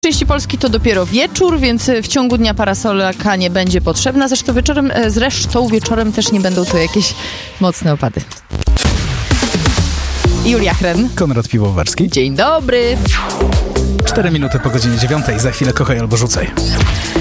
części Polski to dopiero wieczór, więc w ciągu dnia parasolka nie będzie potrzebna. Zresztą wieczorem też nie będą to jakieś mocne opady. Julia Hren. Konrad Piwowarski. Dzień dobry. 4 minuty po godzinie 9. Za chwilę Kochaj albo rzucaj.